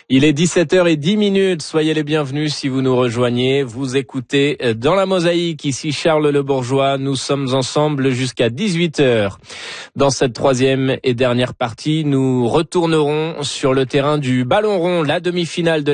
Il est 17h10. Soyez les bienvenus si vous nous rejoignez. Vous écoutez Dans la Mosaïque. Ici Charles Le Bourgeois. Nous sommes ensemble jusqu'à 18h. Dans cette troisième et dernière partie, nous retournerons sur le terrain du ballon rond, la demi-finale de